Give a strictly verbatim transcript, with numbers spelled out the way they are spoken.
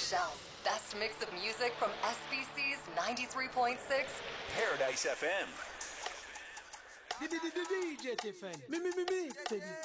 Michelle's best mix of music from S B C's ninety-three point six Paradise F M. D J Tiffany. Me, me, me, me.